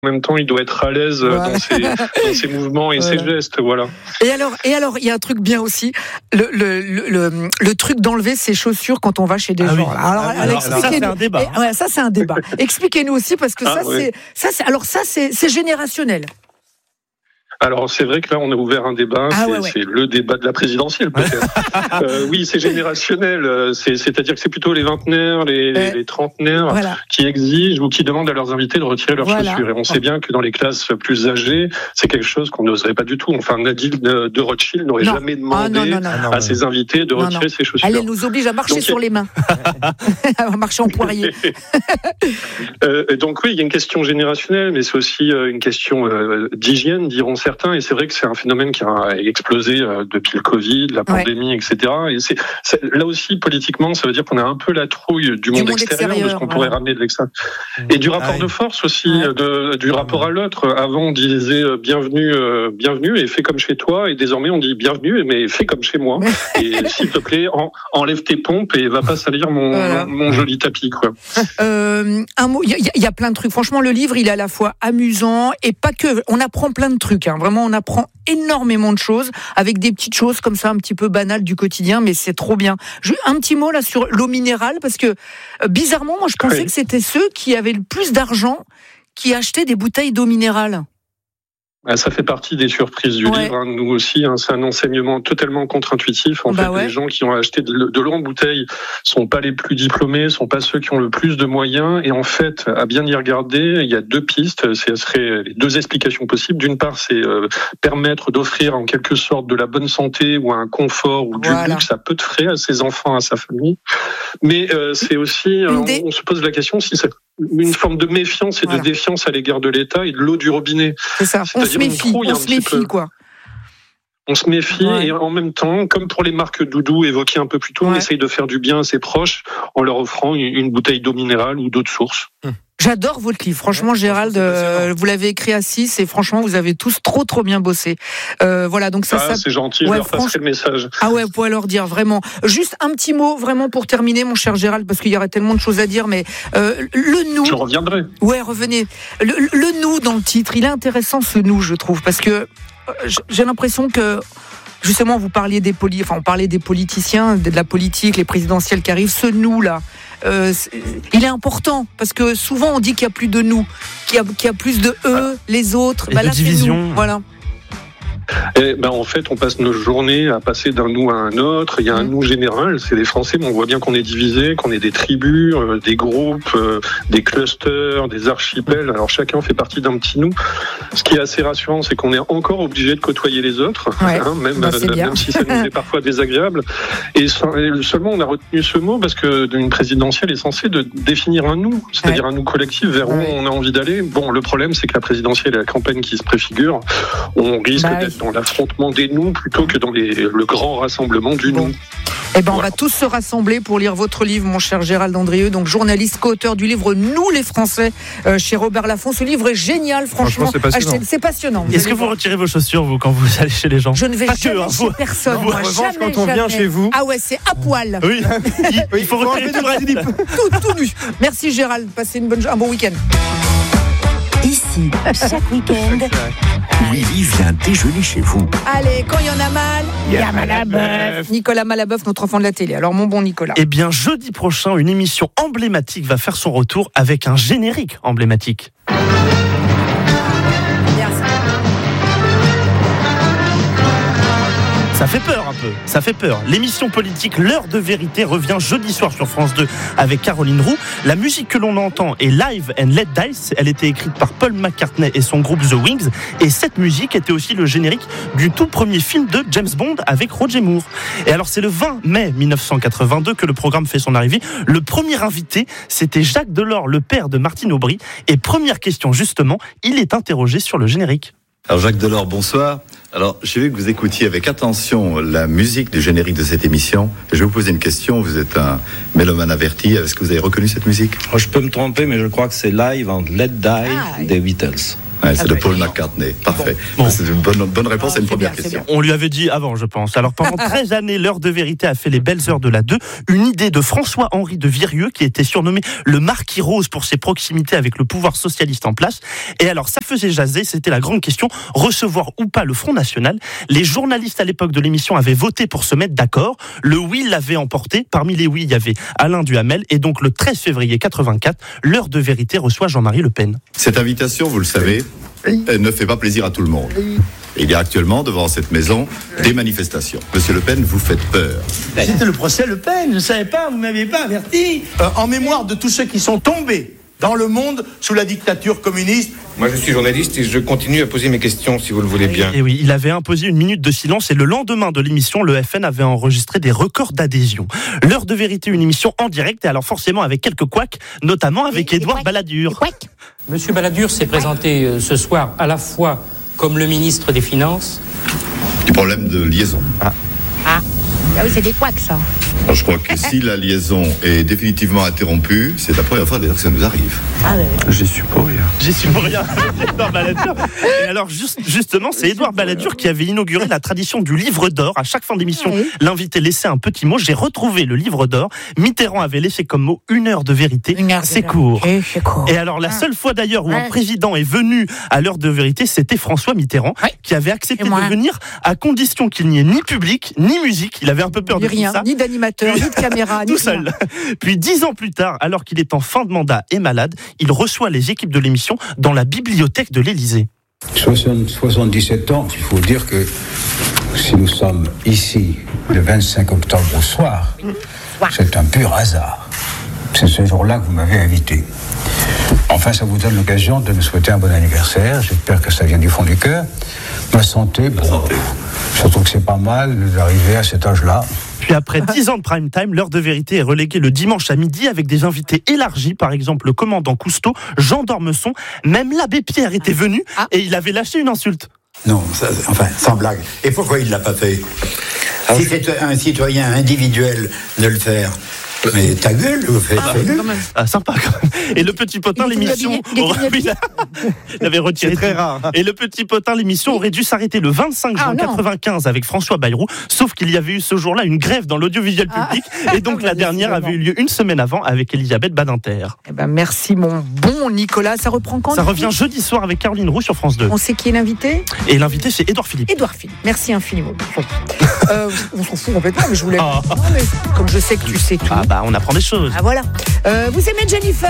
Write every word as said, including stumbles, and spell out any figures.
En même temps, il doit être à l'aise voilà. dans, ses, dans ses mouvements et voilà. ses gestes, voilà. Et alors, et alors, il y a un truc bien aussi, le le le, le, le truc d'enlever ses chaussures quand on va chez des ah gens. Oui. Alors, ah, alors ça c'est un débat. Et, ouais, ça c'est un débat. Expliquez-nous aussi parce que ah, ça oui. c'est ça c'est alors ça c'est c'est générationnel. Alors c'est vrai que là on a ouvert un débat, ah, c'est, ouais, ouais. c'est le débat de la présidentielle peut-être. euh, oui, c'est générationnel, c'est, c'est-à-dire que c'est plutôt les vingtenaires, les, euh, les trentenaires voilà. qui exigent ou qui demandent à leurs invités de retirer leurs voilà. chaussures. Et on sait bien que dans les classes plus âgées, c'est quelque chose qu'on n'oserait pas du tout. Enfin, Nadine de Rothschild n'aurait non. jamais demandé ah, non, non, non, non, à ses invités de retirer non, non. ses chaussures. Elle, elle nous oblige à marcher donc, sur les mains, à marcher en poirier. euh, donc oui, il y a une question générationnelle, mais c'est aussi une question euh, d'hygiène, diront certains. Et c'est vrai que c'est un phénomène qui a explosé depuis le Covid, la pandémie, ouais. et cetera. Et c'est, c'est là aussi politiquement, ça veut dire qu'on a un peu la trouille du, du monde, monde extérieur, extérieur, de ce qu'on ouais. pourrait ramener de l'extérieur. Et du rapport ah, de force aussi, ouais. de, du rapport à l'autre. Avant, on disait euh, bienvenue, euh, bienvenue, et fais comme chez toi. Et désormais, on dit bienvenue, mais fais comme chez moi. Et s'il te plaît, en, enlève tes pompes et va pas salir mon, voilà. mon, mon joli tapis, quoi. Euh, un mot, il y, y a plein de trucs. Franchement, le livre, il est à la fois amusant et pas que. On apprend plein de trucs. Hein. Vraiment, on apprend énormément de choses avec des petites choses comme ça, un petit peu banales du quotidien, mais c'est trop bien. Un petit mot là sur l'eau minérale, parce que bizarrement, moi, je pensais oui. que c'était ceux qui avaient le plus d'argent qui achetaient des bouteilles d'eau minérale. Ça fait partie des surprises du ouais. livre. Hein. Nous aussi, hein, c'est un enseignement totalement contre-intuitif. En bah fait, ouais. les gens qui ont acheté de, de l'eau en bouteille sont pas les plus diplômés, sont pas ceux qui ont le plus de moyens. Et en fait, à bien y regarder, il y a deux pistes. Ce serait les deux explications possibles. D'une part, c'est euh, permettre d'offrir en quelque sorte de la bonne santé ou un confort ou du voilà. luxe à peu de frais à ses enfants, à sa famille. Mais euh, c'est aussi, euh, on, on se pose la question si c'est une forme de méfiance et voilà. de défiance à l'égard de l'État et de l'eau du robinet. C'est ça. On se méfie, on se méfie, quoi. On se méfie ouais. et en même temps, comme pour les marques doudou évoquées un peu plus tôt, ouais. on essaye de faire du bien à ses proches en leur offrant une, une bouteille d'eau minérale ou d'eau de source. Hum. J'adore votre livre. Franchement, ouais, Gérald, euh, vous l'avez écrit à six et franchement, vous avez tous trop, trop bien bossé. Euh, voilà, donc ça, ah, ça. C'est gentil, ouais, je leur franch... passerai le message. Ah ouais, vous pouvez leur dire vraiment. Juste un petit mot, vraiment pour terminer, mon cher Gérald, parce qu'il y aurait tellement de choses à dire, mais euh, le nous. Je reviendrai. Ouais, revenez. Le, le nous dans le titre, il est intéressant ce nous, je trouve, parce que j'ai l'impression que. Justement, vous parliez des poli... enfin, on parlait des politiciens, de la politique, les présidentielles qui arrivent. Ce nous-là, euh, il est important parce que souvent on dit qu'il y a plus de nous, qu'il y a, qu'il y a plus de eux, les autres. Et bah, de là, division. C'est nous. Voilà. Et ben en fait, on passe nos journées à passer d'un nous à un autre. Il y a un mmh. nous général, c'est les Français, mais on voit bien qu'on est divisé, qu'on est des tribus, euh, des groupes, euh, des clusters, des archipels. Alors chacun fait partie d'un petit nous. Ce qui est assez rassurant, c'est qu'on est encore obligé de côtoyer les autres, ouais. hein, même, bah, euh, même si ça nous est parfois désagréable. Et, et seulement, on a retenu ce mot parce que une présidentielle est censée de définir un nous, c'est-à-dire ouais. un nous collectif vers où ouais. on a envie d'aller. Bon, le problème, c'est que la présidentielle et la campagne qui se préfigure, on risque bah, d'être dans l'affrontement des nous plutôt que dans les, le grand rassemblement du bon. nous. Eh ben, voilà. On va tous se rassembler pour lire votre livre, mon cher Gérald Andrieux, donc journaliste, co-auteur du livre Nous les Français, euh, chez Robert Laffont. Ce livre est génial, franchement. franchement c'est passionnant. Achetez, c'est passionnant. Est-ce que vous voir. retirez vos chaussures, vous, quand vous allez chez les gens? Je ne vais Pas jamais que, hein, chez vous, personne. Vous, moi, revanche, jamais, quand on vient chez vous. Ah ouais, c'est à poil. Oui, il, il faut retirer tout le slip. tout, tout nu. Merci Gérald, passez une bonne, un bon week-end. Ici, chaque week-end, Willy vient déjeuner chez vous. Allez, quand il y en a mal, il y a Malaboeuf. Nicolas Malaboeuf, notre enfant de la télé. Alors, mon bon Nicolas. Eh bien, jeudi prochain, une émission emblématique va faire son retour avec un générique emblématique. Ça fait peur un peu, ça fait peur. L'émission politique L'heure de vérité revient jeudi soir sur France deux avec Caroline Roux. La musique que l'on entend est Live and Let Dice. Elle était écrite par Paul McCartney et son groupe The Wings. Et cette musique était aussi le générique du tout premier film de James Bond avec Roger Moore. Et alors c'est le vingt mai dix-neuf cent quatre-vingt-deux que le programme fait son arrivée. Le premier invité, c'était Jacques Delors, le père de Martine Aubry. Et première question justement, il est interrogé sur le générique. Alors Jacques Delors, bonsoir. Alors, j'ai vu que vous écoutiez avec attention la musique du générique de cette émission. Je vais vous poser une question. Vous êtes un mélomane averti. Est-ce que vous avez reconnu cette musique ? Je peux me tromper, mais je crois que c'est Live and Let Die ah, des Beatles. Ouais, c'est ah de Paul McCartney. Parfait. Bon. C'est une bonne, bonne réponse oh, à une première bien, question. On lui avait dit avant, je pense. Alors, pendant treize années, l'heure de vérité a fait les belles heures de la deux. Une idée de François-Henri de Virieux, qui était surnommé le Marquis Rose pour ses proximités avec le pouvoir socialiste en place. Et alors, ça faisait jaser. C'était la grande question. Recevoir ou pas le Front National. Les journalistes à l'époque de l'émission avaient voté pour se mettre d'accord. Le oui l'avait emporté. Parmi les oui, il y avait Alain Duhamel. Et donc, le treize février quatre-vingt-quatre, l'heure de vérité reçoit Jean-Marie Le Pen. Cette invitation, vous le savez, elle ne fait pas plaisir à tout le monde. Il y a actuellement devant cette maison des manifestations. Monsieur Le Pen, vous faites peur. C'était le procès Le Pen, je ne savais pas, vous ne m'aviez pas averti. Euh, en mémoire de tous ceux qui sont tombés dans le monde sous la dictature communiste. Moi, je suis journaliste et je continue à poser mes questions, si vous le voulez bien. Et oui, il avait imposé une minute de silence et le lendemain de l'émission, le F N avait enregistré des records d'adhésion. L'heure de vérité, une émission en direct et alors forcément avec quelques couacs, notamment avec Édouard Balladur. Monsieur Balladur s'est présenté euh, ce soir à la fois comme le ministre des Finances. Du problème de liaison. Ah, ah. Ah oui, c'est des couacs, ça. Alors, je crois que si la liaison est définitivement interrompue, c'est la première fois d'ailleurs que ça nous arrive. Ah ouais. J'y suis pour rien. J'y suis pour rien. Édouard Balladur. Et alors, juste, justement, c'est Édouard Balladur qui avait inauguré la tradition du livre d'or. À chaque fin d'émission, oui. L'invité laissait un petit mot. J'ai retrouvé le livre d'or. Mitterrand avait laissé comme mot une heure de vérité. Heure c'est, de court. Et c'est court. Et alors, la seule fois d'ailleurs où ouais. un président est venu à l'heure de vérité, c'était François Mitterrand, ouais. qui avait accepté de venir à condition qu'il n'y ait ni public, ni musique. Il avait un peu peur ni de rien, tout ça. Ni d'animateur, ni de caméra, tout seul. Puis dix ans plus tard, alors qu'il est en fin de mandat et malade, il reçoit les équipes de l'émission dans la bibliothèque de l'Élysée. soixante-dix-sept ans, il faut dire que si nous sommes ici le vingt-cinq octobre au soir, c'est un pur hasard. C'est ce jour-là que vous m'avez invité. Enfin, ça vous donne l'occasion de me souhaiter un bon anniversaire. J'espère que ça vient du fond du cœur. Ma santé, bon, santé. Surtout que c'est pas mal d'arriver à cet âge-là. Puis après dix ans de prime time, l'heure de vérité est reléguée le dimanche à midi avec des invités élargis, par exemple le commandant Cousteau, Jean d'Ormesson, même l'abbé Pierre était venu ah. et il avait lâché une insulte. Non, ça, enfin, sans blague. Et pourquoi il ne l'a pas fait ? ah, Si c'est un citoyen individuel de le faire. Mais ta gueule, vous faites ah, ah, sympa quand même. Et le petit potin, l'émission. Aurait... Il avait retiré. C'est très rare. Et le petit potin, l'émission aurait dû s'arrêter le vingt-cinq juin ah, quatre-vingt-quinze avec François Bayrou. Sauf qu'il y avait eu ce jour-là une grève dans l'audiovisuel public. Ah. Et donc la dernière avait eu lieu une semaine avant avec Elisabeth Badinter. Eh ben, merci, mon bon Nicolas. Ça reprend quand ? Ça revient jeudi soir avec Caroline Roux sur France deux. On sait qui est l'invité ? Et l'invité, c'est Édouard Philippe. Édouard Philippe. Merci infiniment. euh, on s'en fout complètement, mais je voulais. Oh. Non, mais comme je sais que tu sais tout. Ah bah, on apprend des choses. Ah voilà. Euh, vous aimez Jennifer ?